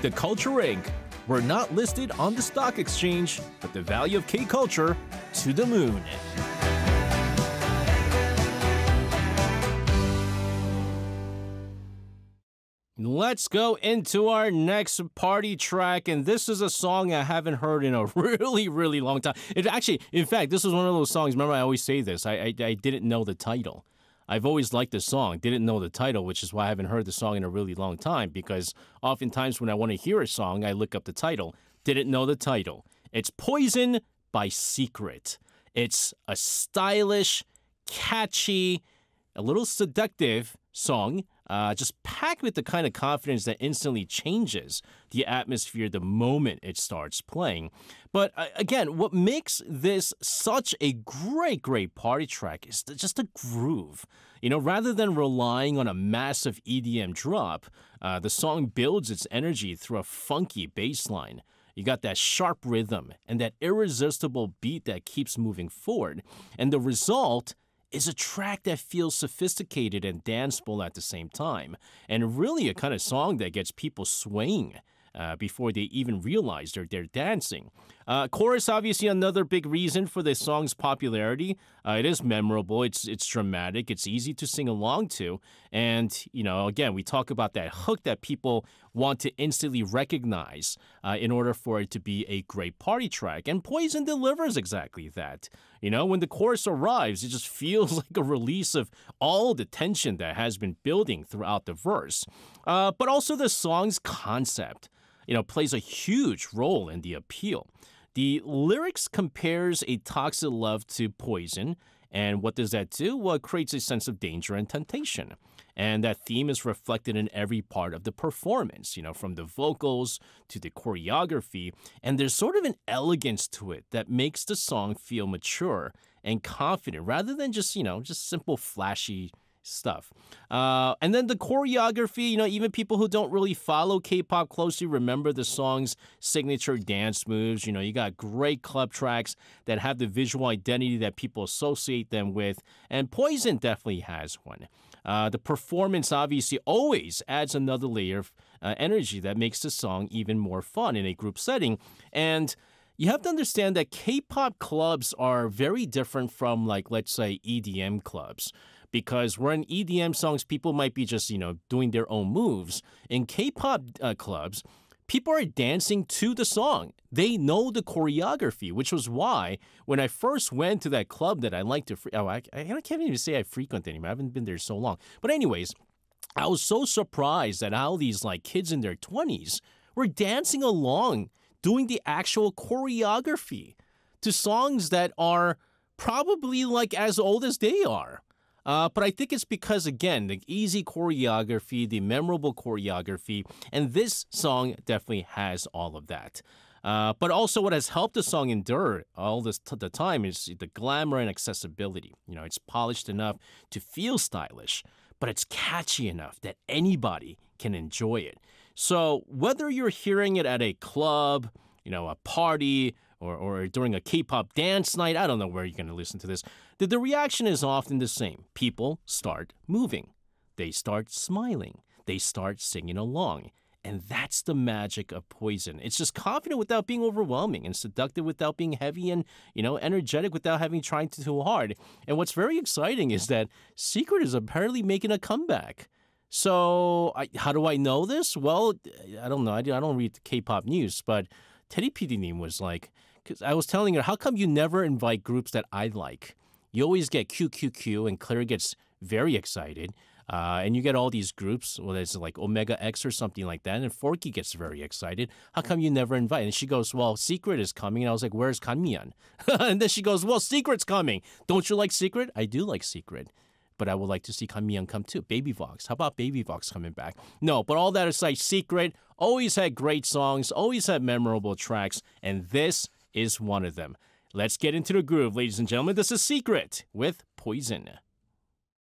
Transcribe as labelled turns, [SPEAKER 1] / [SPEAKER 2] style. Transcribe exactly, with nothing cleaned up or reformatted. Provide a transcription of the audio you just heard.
[SPEAKER 1] The Culture Incorporated. We're not listed on the stock exchange, but the value of K-Culture to the moon. Let's go into our next party track, and this is a song I haven't heard in a really, really long time. It actually, in fact, this was one of those songs, remember I always say this, I, I, I didn't know the title. I've always liked the song, didn't know the title, which is why I haven't heard the song in a really long time, because oftentimes when I want to hear a song, I look up the title. Didn't know the title. It's Poison by Secret. It's a stylish, catchy, a little seductive song, uh, just packed with the kind of confidence that instantly changes the atmosphere the moment it starts playing. But uh, again, what makes this such a great, great party track is the, just the groove. You know, rather than relying on a massive E D M drop, uh, the song builds its energy through a funky bass line. You got that sharp rhythm and that irresistible beat that keeps moving forward. And the result is a track that feels sophisticated and danceable at the same time, and really a kind of song that gets people swaying uh, before they even realize they're, they're dancing. Uh, chorus, obviously, another big reason for this song's popularity. Uh, it is memorable, it's it's dramatic, it's easy to sing along to, and, you know, again, we talk about that hook that people want to instantly recognize uh, in order for it to be a great party track, and Poison delivers exactly that. You know, when the chorus arrives, it just feels like a release of all the tension that has been building throughout the verse. Uh, but also the song's concept, you know, plays a huge role in the appeal. The lyrics compares a toxic love to poison, and what does that do? Well, it creates a sense of danger and temptation. And that theme is reflected in every part of the performance, you know, from the vocals to the choreography. And there's sort of an elegance to it that makes the song feel mature and confident rather than just, you know, just simple flashy stuff. Uh, and then the choreography, you know, even people who don't really follow K-pop closely remember the song's signature dance moves. You know, you got great club tracks that have the visual identity that people associate them with, and Poison definitely has one. Uh, the performance obviously always adds another layer of uh, energy that makes the song even more fun in a group setting. And you have to understand that K-pop clubs are very different from, like, let's say, E D M clubs. Because where in E D M songs, people might be just, you know, doing their own moves. In K-pop uh, clubs, people are dancing to the song. They know the choreography, which was why when I first went to that club that I like to, oh, I, I can't even say I frequent anymore. I haven't been there so long. But anyways, I was so surprised at how these like kids in their twenties were dancing along, doing the actual choreography to songs that are probably like as old as they are. Uh, but I think it's because, again, the easy choreography, the memorable choreography, and this song definitely has all of that. Uh, but also what has helped the song endure all this t- the time is the glamour and accessibility. You know, it's polished enough to feel stylish, but it's catchy enough that anybody can enjoy it. So whether you're hearing it at a club, you know, a party, or, or during a K-pop dance night, I don't know where you're going to listen to this, the, the reaction is often the same. People start moving. They start smiling. They start singing along. And that's the magic of Poison. It's just confident without being overwhelming and seductive without being heavy and, you know, energetic without having tried too hard. And what's very exciting is that Secret is apparently making a comeback. So I, how do I know this? Well, I don't know. I, I don't read the K-pop news, but Teddy P D Nim was like, because I was telling her, how come you never invite groups that I like? You always get Q Q Q, and Claire gets very excited. Uh, and you get all these groups, well, it's like Omega X or something like that, and Forky gets very excited. How come you never invite? And she goes, well, Secret is coming. And I was like, where's Kanmian? And then she goes, well, Secret's coming. Don't you like Secret? I do like Secret. But I would like to see Kanmian come too. Baby Vox. How about Baby Vox coming back? No, but all that aside, Secret always had great songs, always had memorable tracks, and this is one of them. Let's get into the groove, ladies and gentlemen. This is Secret with Poison.